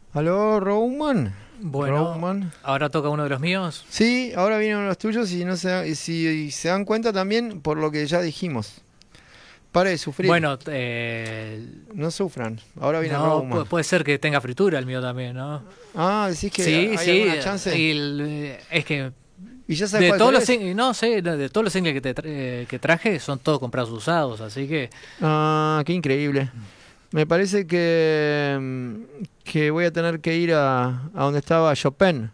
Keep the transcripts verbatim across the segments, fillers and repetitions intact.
Aló, Roman. Bueno, Roman. ahora toca uno de los míos. Sí, ahora vienen los tuyos y no se, y si y se dan cuenta también por lo que ya dijimos. Pare de sufrir. Bueno, eh, No sufran. Ahora viene no, Roman. pu- puede ser que tenga fritura el mío también, ¿no? Ah, decís que Sí, hay sí. alguna chance. Y el, eh, es que Y ya sabes de cuál todos los querés. sing- no sé, de de todos los singles que te tra- eh, que traje son todos comprados usados, así que Ah, qué increíble. Me parece que, mm, que voy a tener que ir a, a donde estaba Chopin.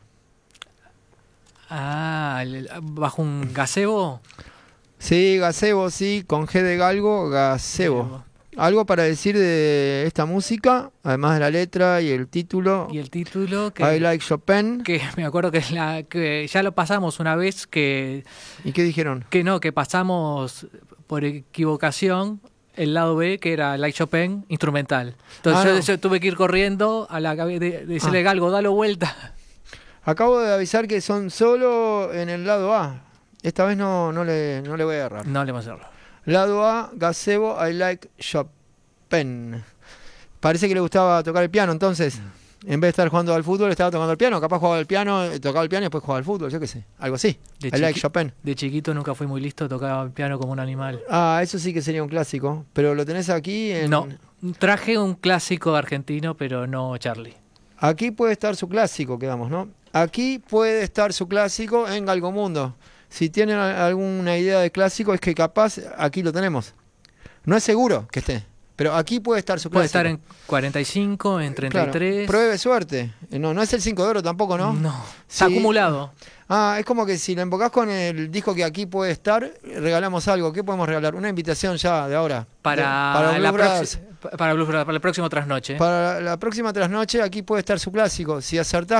ah, el- bajo un gazebo. Sí, gazebo, sí, con G de galgo, gazebo. Algo para decir de esta música, además de la letra y el título. Y el título I que, like Chopin. que me acuerdo que, la, que ya lo pasamos una vez que ¿Y qué dijeron? que no, que pasamos por equivocación el lado B, que era Like Chopin, instrumental. Entonces Ah, yo, no. yo tuve que ir corriendo a la cabe- de, de decirle Ah. Galgo, dalo vuelta. Acabo de avisar que son solo en el lado A. Esta vez no, no, le, no le voy a agarrar. No le vamos a hacerlo. Lado A, gazebo, I like Chopin. Parece que le gustaba tocar el piano, entonces. En vez de estar jugando al fútbol, estaba tocando el piano. Capaz jugaba al piano, eh, tocaba el piano y después jugaba al fútbol, yo qué sé. Algo así. De I like chiqui- Chopin. De chiquito nunca fui muy listo, tocaba el piano como un animal. Ah, eso sí que sería un clásico. Pero lo tenés aquí en... No, traje un clásico argentino, pero no Charlie. Aquí puede estar su clásico, quedamos, ¿no? Aquí puede estar su clásico en Galgomundo. Si tienen a- alguna idea de clásico, es que capaz aquí lo tenemos. No es seguro que esté, pero aquí puede estar su Puede clásico. estar en cuarenta y cinco, en treinta y tres. Claro, pruebe suerte. Eh, No, no es el cinco de oro tampoco, ¿no? No, está Sí. acumulado. Ah, es como que si lo embocás con el disco que aquí puede estar, regalamos algo. ¿Qué podemos regalar? Una invitación ya de ahora. Para, De- para la Blue Brothers. proxi- para, Blues Brothers, para el próximo trasnoche. Para la próxima trasnoche, aquí puede estar su clásico. Si acertás